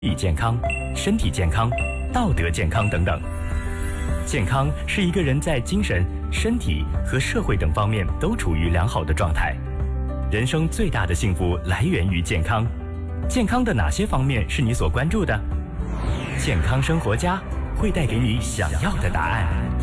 理健康、身体健康、道德健康等等。健康是一个人在精神、身体和社会等方面都处于良好的状态。人生最大的幸福来源于健康。健康的哪些方面是你所关注的？健康生活家会带给你想要的答案。